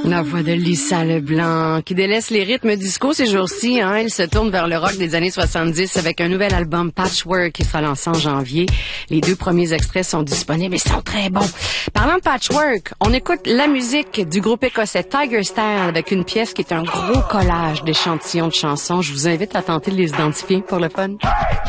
La voix de Lisa Leblanc, qui délaisse les rythmes disco ces jours-ci. Elle se tourne vers le rock des années 70 avec un nouvel album Patchwork qui sera lancé en janvier. Les 2 premiers extraits sont disponibles et sont très bons. Parlant de Patchwork, on écoute la musique du groupe écossais Tiger Style avec une pièce qui est un gros collage d'échantillons de chansons. Je vous invite à tenter de les identifier pour le fun.